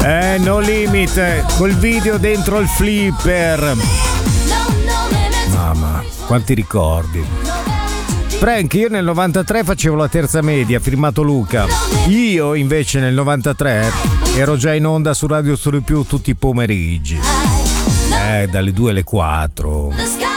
No Limit, col video dentro il flipper. Mamma, quanti ricordi. Frank, io nel 93 facevo la terza media, firmato Luca. Io invece nel 93 ero già in onda su Radio Studio Più tutti i pomeriggi. Dalle 2 alle 4.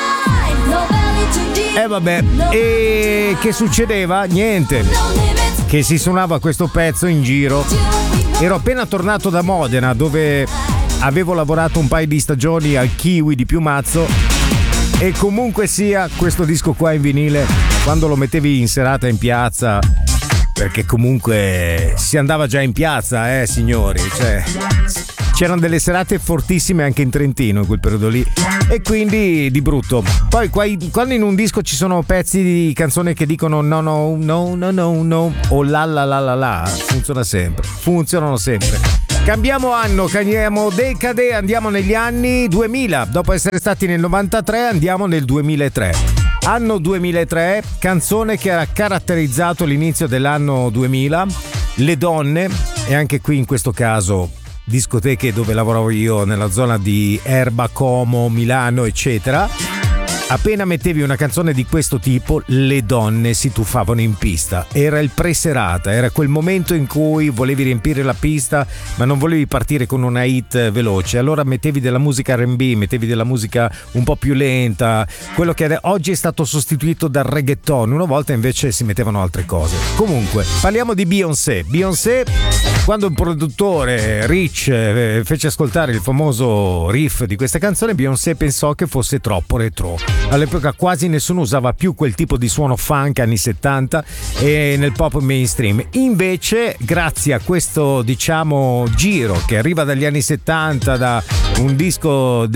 Vabbè, e che succedeva? Niente. Che si suonava questo pezzo in giro. Ero appena tornato da Modena, dove avevo lavorato un paio di stagioni al Kiwi di Piumazzo, e comunque sia questo disco qua in vinile, quando lo mettevi in serata in piazza, perché comunque si andava già in piazza, signori, cioè c'erano delle serate fortissime anche in Trentino in quel periodo lì, e quindi di brutto. Poi quando in un disco ci sono pezzi di canzone che dicono no no no no no no o la la la la la, funzionano sempre. Cambiamo anno, cambiamo decade, andiamo negli anni 2000. Dopo essere stati nel 93 andiamo nel 2003. Anno 2003, canzone che ha caratterizzato l'inizio dell'anno 2000, le donne, e anche qui in questo caso discoteche dove lavoravo io, nella zona di Erba, Como, Milano, eccetera. Appena mettevi una canzone di questo tipo, le donne si tuffavano in pista. Era il preserata, era quel momento in cui volevi riempire la pista ma non volevi partire con una hit veloce, allora mettevi della musica R&B, mettevi della musica un po' più lenta, quello che oggi è stato sostituito dal reggaeton. Una volta invece si mettevano altre cose. Comunque, parliamo di Beyoncé. Quando un produttore, Rich, fece ascoltare il famoso riff di questa canzone, Beyoncé pensò che fosse troppo retro. All'epoca quasi nessuno usava più quel tipo di suono funk anni 70 e nel pop mainstream. Invece, grazie a questo, diciamo, giro che arriva dagli anni 70, da un disco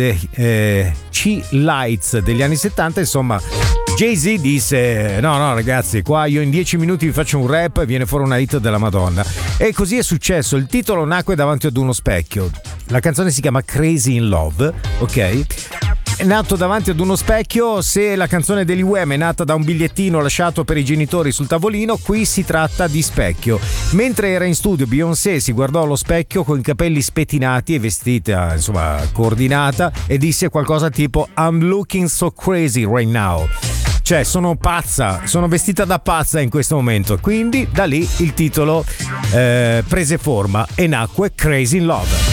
C-Lights degli anni 70, insomma, Jay-Z disse no ragazzi, qua io in 10 minuti vi faccio un rap e viene fuori una hit della Madonna. E così è successo. Il titolo nacque davanti ad uno specchio. La canzone si chiama Crazy in Love, ok? È nato davanti ad uno specchio. Se la canzone degli Wham è nata da un bigliettino lasciato per i genitori sul tavolino, qui si tratta di specchio. Mentre era in studio, Beyoncé si guardò allo specchio con i capelli spettinati e vestita, insomma, coordinata, e disse qualcosa tipo I'm looking so crazy right now. Cioè, sono pazza, sono vestita da pazza in questo momento. Quindi da lì il titolo prese forma e nacque Crazy in Love.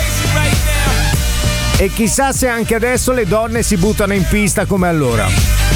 E chissà se anche adesso le donne si buttano in pista come allora.